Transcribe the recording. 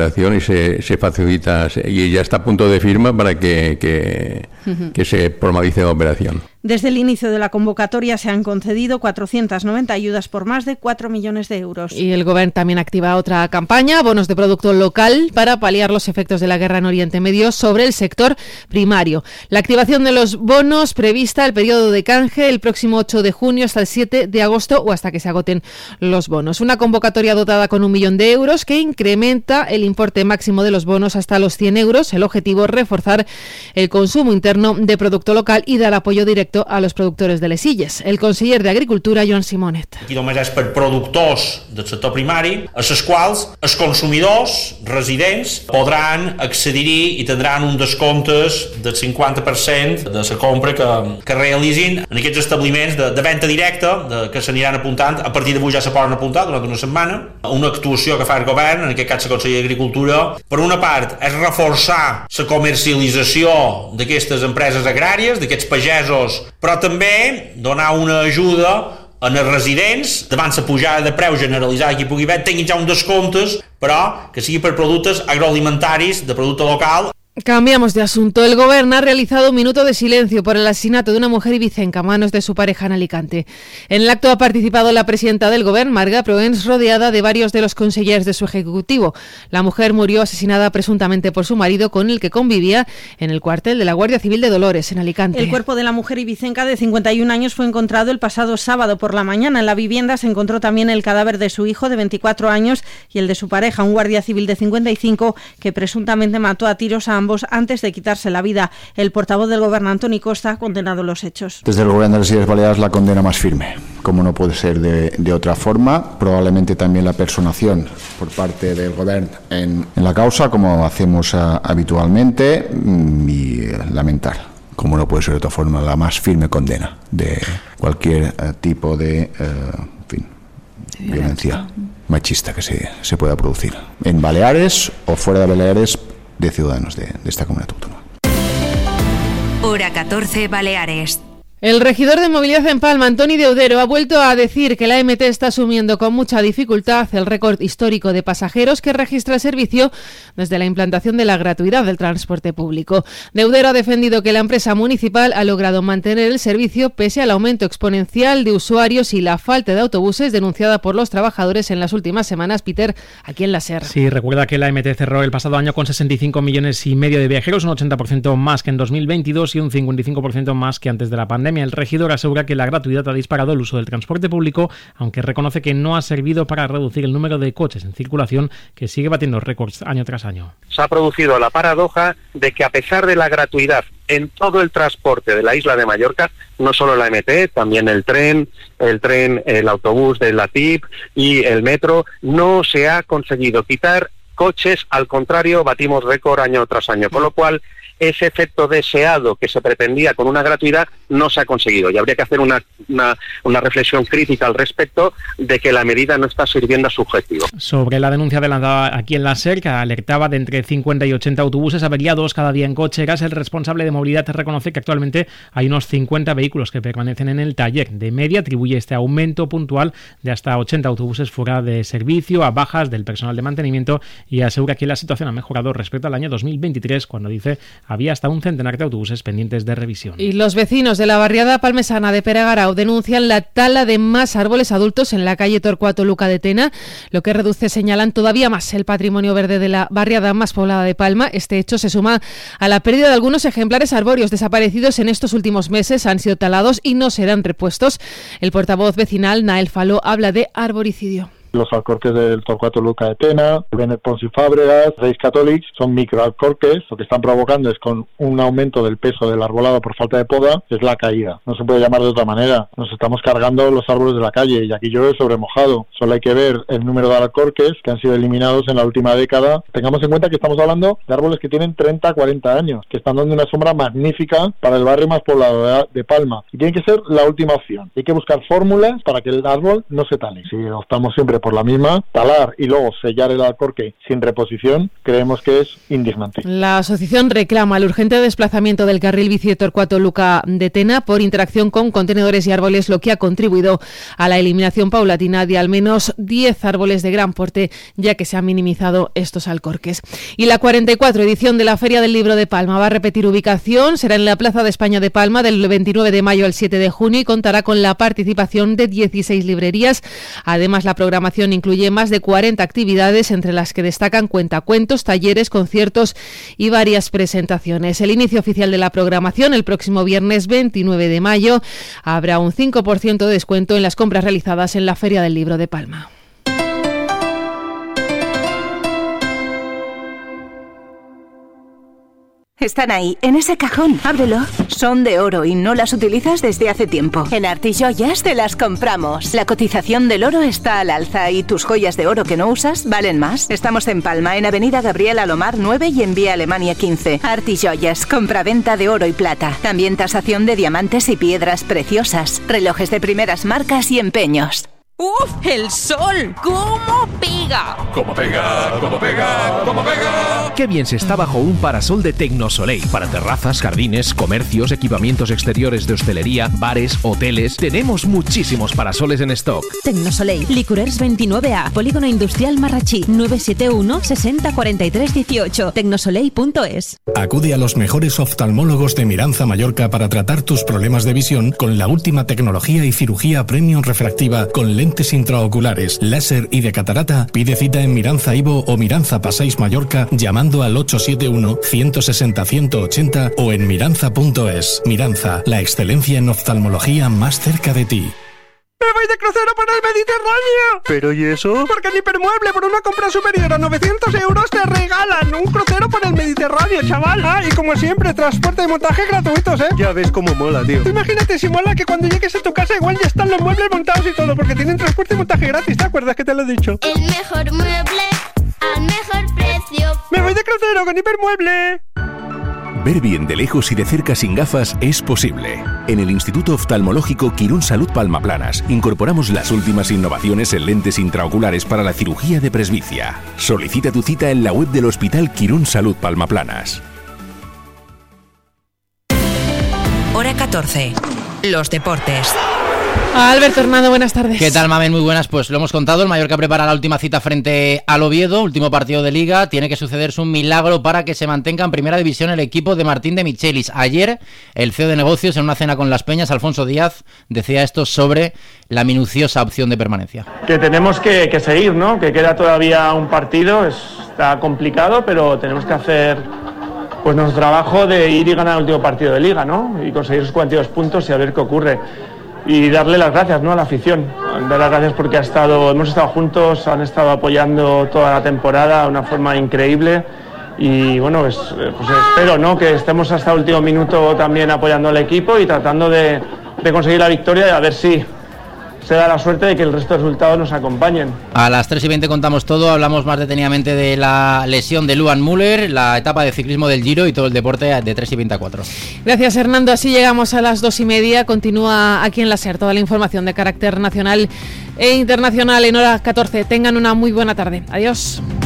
Y se facilita y ya está a punto de firma para que se formalice la operación. Desde el inicio de la convocatoria se han concedido 490 ayudas por más de 4 millones de euros. Y el Gobierno también activa otra campaña, bonos de producto local, para paliar los efectos de la guerra en Oriente Medio sobre el sector primario. La activación de los bonos prevista el periodo de canje el próximo 8 de junio hasta el 7 de agosto o hasta que se agoten los bonos. Una convocatoria dotada con 1 millón de euros que incrementa el importe máximo de los bonos hasta los 100 euros. El objetivo es reforzar el consumo interno de producto local i dar apoyo directe a los productores de les Illes. El conseller d'Agricultura, Joan Simonet. Aquí només és per productors del sector primari, a les quals els consumidors residents podran accedir-hi i tindran un descomptes del 50% de la compra que realitzin en aquests establiments de venda directa que s'aniran apuntant. A partir d'avui ja se poden apuntar durant una setmana. Una actuació que fa el govern, en aquest cas la Conselleria d'Agricultura, per una part és reforçar la comercialització d'aquestes empreses agràries, d'aquests pagesos, però també donar una ajuda en els residents davant la pujada de preu generalitzada que hi pugui haver, tinguin ja un descomptes, però que sigui per productes agroalimentaris de producte local. Cambiamos de asunto. El Gobierno ha realizado un minuto de silencio por el asesinato de una mujer ibicenca a manos de su pareja en Alicante. En el acto ha participado la presidenta del Gobierno, Marga Proens, rodeada de varios de los consejeros de su ejecutivo. La mujer murió asesinada presuntamente por su marido, con el que convivía en el cuartel de la Guardia Civil de Dolores, en Alicante. El cuerpo de la mujer ibicenca de 51 años fue encontrado el pasado sábado por la mañana. En la vivienda se encontró también el cadáver de su hijo de 24 años y el de su pareja, un guardia civil de 55, que presuntamente mató a tiros a ambos antes de quitarse la vida. El portavoz del Gobierno, Antoni Costa, ha condenado los hechos. Desde el Gobierno de las Islas Baleares la condena más firme, como no puede ser de otra forma. Probablemente también la personación por parte del Gobierno en la causa, como hacemos habitualmente, y lamentar, como no puede ser de otra forma, la más firme condena de cualquier tipo de violencia machista que se pueda producir en Baleares o fuera de Baleares, de ciudadanos de esta comunidad autónoma. Hora 14, Baleares. El regidor de Movilidad en Palma, Antoni Deudero, ha vuelto a decir que la MT está asumiendo con mucha dificultad el récord histórico de pasajeros que registra el servicio desde la implantación de la gratuidad del transporte público. Deudero ha defendido que la empresa municipal ha logrado mantener el servicio pese al aumento exponencial de usuarios y la falta de autobuses denunciada por los trabajadores en las últimas semanas. Peter, aquí en la SER. Sí, recuerda que la MT cerró el pasado año con 65 millones y medio de viajeros, un 80% más que en 2022 y un 55% más que antes de la pandemia. El regidor asegura que la gratuidad ha disparado el uso del transporte público, aunque reconoce que no ha servido para reducir el número de coches en circulación, que sigue batiendo récords año tras año. Se ha producido la paradoja de que, a pesar de la gratuidad en todo el transporte de la isla de Mallorca, no solo la MT, también el tren, el autobús de la TIP y el metro, no se ha conseguido quitar coches, al contrario, batimos récord año tras año, con lo cual ese efecto deseado que se pretendía con una gratuidad no se ha conseguido, y habría que hacer una reflexión crítica al respecto de que la medida no está sirviendo a su objetivo. Sobre la denuncia adelantada aquí en la SER, que alertaba de entre 50 y 80 autobuses averiados cada día en cocheras, el responsable de movilidad reconoce que actualmente hay unos 50 vehículos que permanecen en el taller. De media atribuye este aumento puntual de hasta 80 autobuses fuera de servicio a bajas del personal de mantenimiento, y asegura que la situación ha mejorado respecto al año 2023, cuando dice había hasta un centenar de autobuses pendientes de revisión. Y los vecinos de la barriada palmesana de Peregarau denuncian la tala de más árboles adultos en la calle Torcuato Luca de Tena, lo que reduce, señalan, todavía más el patrimonio verde de la barriada más poblada de Palma. Este hecho se suma a la pérdida de algunos ejemplares arbóreos desaparecidos en estos últimos meses. Han sido talados y no serán repuestos. El portavoz vecinal, Nael Faló, habla de arboricidio. Los alcorques del Torcuato Luca de Tena, Benet Pons y Fábregas, Reis Catòlics, son microalcorques. Lo que están provocando es, con un aumento del peso del arbolado por falta de poda, es la caída. No se puede llamar de otra manera. Nos estamos cargando los árboles de la calle, y aquí llueve sobre mojado. Solo hay que ver el número de alcorques que han sido eliminados en la última década. Tengamos en cuenta que estamos hablando de árboles que tienen 30, 40 años, que están dando una sombra magnífica para el barrio más poblado de Palma. Y tiene que ser la última opción. Hay que buscar fórmulas para que el árbol no se tale. Si optamos siempre por la misma, talar y luego sellar el alcorque sin reposición, creemos que es indignante. La asociación reclama el urgente desplazamiento del carril bici Torcuato Luca de Tena por interacción con contenedores y árboles, lo que ha contribuido a la eliminación paulatina de al menos 10 árboles de gran porte, ya que se han minimizado estos alcorques. Y la 44 edición de la Feria del Libro de Palma va a repetir ubicación, será en la Plaza de España de Palma del 29 de mayo al 7 de junio y contará con la participación de 16 librerías. Además, la programación incluye más de 40 actividades, entre las que destacan cuentacuentos, talleres, conciertos y varias presentaciones. El inicio oficial de la programación el próximo viernes 29 de mayo. Habrá un 5% de descuento en las compras realizadas en la Feria del Libro de Palma. Están ahí, en ese cajón. Ábrelo. Son de oro y no las utilizas desde hace tiempo. En Artijoyas te las compramos. La cotización del oro está al alza y tus joyas de oro que no usas valen más. Estamos en Palma, en Avenida Gabriel Alomar 9 y en Vía Alemania 15. Artijoyas, compra-venta de oro y plata. También tasación de diamantes y piedras preciosas. Relojes de primeras marcas y empeños. ¡Uf! ¡El sol! ¿Cómo pega? ¡Cómo pega! ¡Cómo pega! ¡Cómo pega! Qué bien se está bajo un parasol de Tecnosoleil. Para terrazas, jardines, comercios, equipamientos exteriores de hostelería, bares, hoteles. Tenemos muchísimos parasoles en stock. Tecnosoleil, Licurers 29A, Polígono Industrial Marrachí, 971 60 43 18. Tecnosoleil.es. Acude a los mejores oftalmólogos de Miranza, Mallorca, para tratar tus problemas de visión con la última tecnología y cirugía premium refractiva con lentes intraoculares, láser y de catarata. Pide cita en Miranza Ivo o Miranza Passeig Mallorca llamando al 871 160 180 o en miranza.es. Miranza, la excelencia en oftalmología más cerca de ti. ¡Me voy de crucero por el Mediterráneo! ¿Pero y eso? Porque en Hipermueble, por una compra superior a 900 euros, te regalan un crucero por el Mediterráneo, chaval. Ah, y como siempre, transporte y montaje gratuitos, ¿eh? Ya ves cómo mola, tío. Imagínate si mola que cuando llegues a tu casa igual ya están los muebles montados y todo, porque tienen transporte y montaje gratis, ¿te acuerdas que te lo he dicho? El mejor mueble al mejor precio. ¡Me voy de crucero con Hipermueble! Ver bien de lejos y de cerca sin gafas es posible. En el Instituto Oftalmológico Quirón Salud Palma Planas incorporamos las últimas innovaciones en lentes intraoculares para la cirugía de presbicia. Solicita tu cita en la web del Hospital Quirón Salud Palma Planas. Hora 14. Los deportes. Alberto Hernando, buenas tardes. ¿Qué tal, Mamen? Muy buenas. Pues lo hemos contado, el Mallorca prepara la última cita frente al Oviedo, último partido de Liga. Tiene que sucederse un milagro para que se mantenga en primera división el equipo de Martín de Michelis. Ayer, el CEO de negocios, en una cena con Las Peñas, Alfonso Díaz, decía esto sobre la minuciosa opción de permanencia. Que tenemos que seguir, ¿no? Que queda todavía un partido, está complicado, pero tenemos que hacer pues nuestro trabajo de ir y ganar el último partido de Liga, ¿no? Y conseguir esos 42 puntos y a ver qué ocurre. Y darle las gracias, ¿no?, a la afición. Dar las gracias porque hemos estado juntos, han estado apoyando toda la temporada de una forma increíble. Y bueno, pues espero, ¿no?, que estemos hasta el último minuto también apoyando al equipo y tratando de conseguir la victoria y a ver si se da la suerte de que el resto de resultados nos acompañen. A las 3:20 contamos todo, hablamos más detenidamente de la lesión de Luan Müller, la etapa de ciclismo del Giro y todo el deporte de 3:20 a 4. Gracias, Hernando. Así llegamos a las 2:30. Continúa aquí en la SER toda la información de carácter nacional e internacional en hora 14. Tengan una muy buena tarde. Adiós.